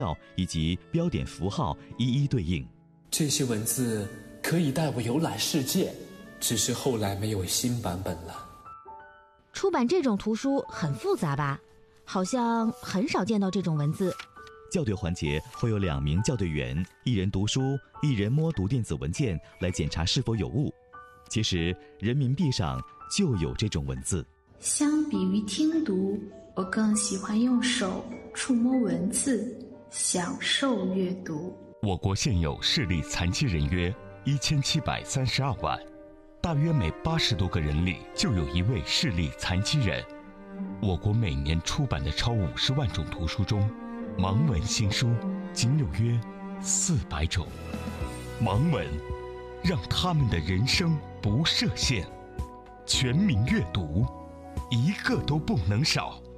以及标点符号一一对应。 这些文字可以带我游览世界，只是后来没有新版本了。 出版这种图书很复杂吧？好像很少见到这种文字。 校对环节会有2名校对员，一人读书，一人摸读电子文件来检查是否有误。其实人民币上就有这种文字。 相比于听读，我更喜欢用手触摸文字，享受阅读。 我国现有视力残疾人约1732万，大约每80多个人里就有1位视力残疾人。我国每年出版的超50万种图书中，盲文新书仅有约400种。盲文让他们的人生不设限，全民阅读，一个都不能少。